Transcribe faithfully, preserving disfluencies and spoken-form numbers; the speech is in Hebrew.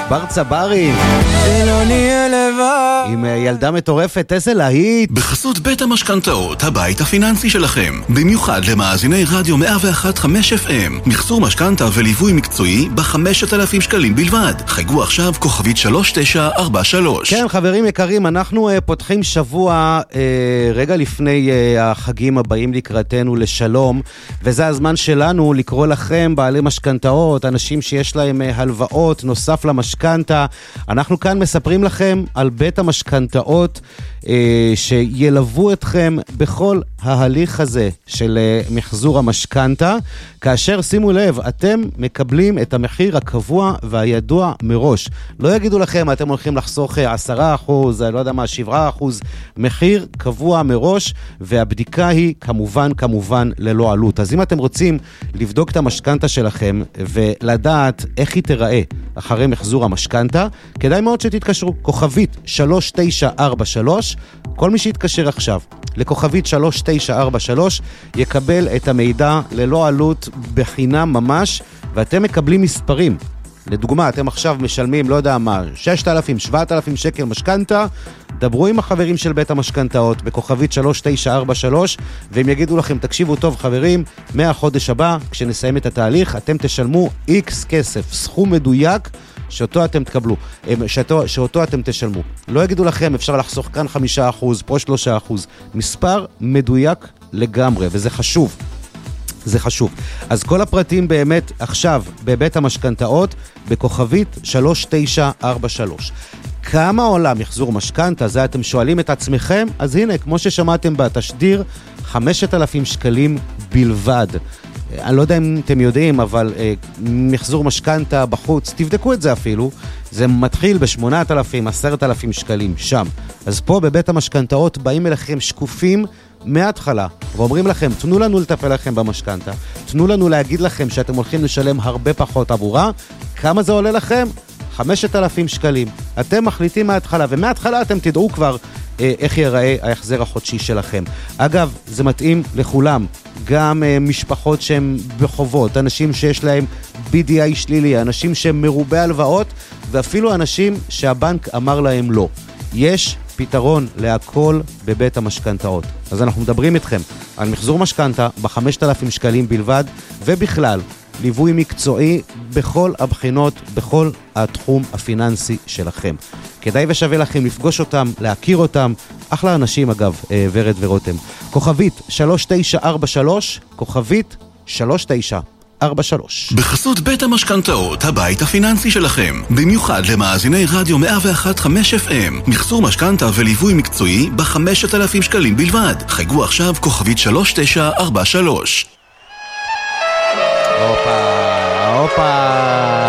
בר צברי שלא נהיה לבד עם ילדה מטורפת, איזה להיט. בחסות בית המשכנתאות, הבית הפיננסי שלכם, במיוחד למאזיני רדיו מאה ואחת נקודה חמש אף אם, מחזור משכנתה וליווי מקצועי ב-חמשת אלפים שקלים בלבד. חייגו עכשיו כוכבית שלוש תשע ארבע שלוש. כן, חברים יקרים, אנחנו uh, פותחים שבוע uh, רגע לפני uh, החגים הבאים לקראתנו לשלום, וזה הזמן שלנו לקרוא לכם בעלי משכנתאות, אנשים שיש להם uh, הלוואות נוסף למשכנתה. אנחנו כאן מספרים לכם על בית המשכנתאות uh, שילוו אתכם בכל ההליך הזה של uh, מחזור המשכנתה, כאשר שימו לב, אתם מקבלים את המחיר הקבוע והידוע מראש. לא יגידו לכם, אתם הולכים לחסוך עשרה אחוז, לא יודע מה, שבעה אחוז, מחיר קבוע מראש, והבדיקה היא כמובן, כמובן ללא עלות. אז אם אתם רוצים לבדוק את המשכנתה שלכם, ולדעת איך היא תיראה אחרי מחזור המשכנתה, כדאי מאוד שתתקשרו, כוכבית שלוש תשע ארבע שלוש, כל מי שיתקשר עכשיו, לכוכבית שלוש תשע ארבע שלוש, יקבל את המידע ללא עלות בחינם ממש, ואתם מקבלים מספרים. לדוגמה, אתם עכשיו משלמים, לא יודע מה, ששת אלפים, שבעת אלפים שקל משכנתה, דברו עם החברים של בית המשכנתאות בכוכבית שלוש תשע ארבע שלוש, והם יגידו לכם, תקשיבו טוב חברים, מהחודש הבא, כשנסיים את התהליך, אתם תשלמו X כסף, סכום מדויק, שאותו אתם תקבלו, שאותו, שאותו אתם תשלמו. לא יגידו לכם, אפשר לחסוך כאן חמישה אחוז, פה שלושה אחוז. מספר מדויק לגמרי, וזה חשוב. זה חשוב. אז כל הפרטים באמת עכשיו בבית המשכנתאות, בכוכבית שלוש תשע ארבע שלוש. כמה עולה מחזור משכנתה? זה אתם שואלים את עצמכם? אז הנה, כמו ששמעתם בתשדיר, חמשת אלפים שקלים בלבד. אני לא יודע אם אתם יודעים, אבל אה, מחזור משכנתה בחוץ, תבדקו את זה אפילו, זה מתחיל ב-שמונת אלפים, עשרת אלפים שקלים שם. אז פה בבית המשכנתאות באים אליכם שקופים מההתחלה, ואומרים לכם, תנו לנו לטפל לכם במשכנתה, תנו לנו להגיד לכם שאתם הולכים לשלם הרבה פחות עבורה, כמה זה עולה לכם? חמשת אלפים שקלים. אתם מחליטים מההתחלה, ומההתחלה אתם תדעו כבר אה, איך ייראה ההחזר החודשי שלכם. אגב, זה מתאים לכולם, גם אה, משפחות שהן בחובות, אנשים שיש להם בי די איי שלילי, אנשים שהם מרובי הלוואות, ואפילו אנשים שהבנק אמר להם לא. יש פתרון להכל בבית המשכנתאות. אז אנחנו מדברים איתכם על מחזור משכנתה ב-חמשת אלפים שקלים בלבד, ובכלל, ליווי מקצועי בכל הבחינות, בכל התחום הפיננסי שלכם. כדאי ושווה לכם לפגוש אותם, להכיר אותם, אחלה אנשים אגב, ורד ורותם. כוכבית שלוש תשע ארבע שלוש, כוכבית שלוש תשע ארבע שלוש. בחסות בית המשכנתאות, הבית הפיננסי שלכם, במיוחד למאזיני רדיו מאה ואחת נקודה חמש אף אם, מחזור משכנתה וליווי מקצועי ב-חמשת אלפים שקלים בלבד. חייגו עכשיו כוכבית שלוש תשע ארבע שלוש. הופה, הופה.